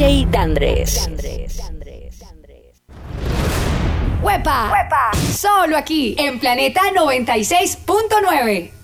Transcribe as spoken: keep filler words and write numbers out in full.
J Dandres. ¡Huepa! ¡Huepa! Solo aquí, en Planeta noventa y seis punto nueve.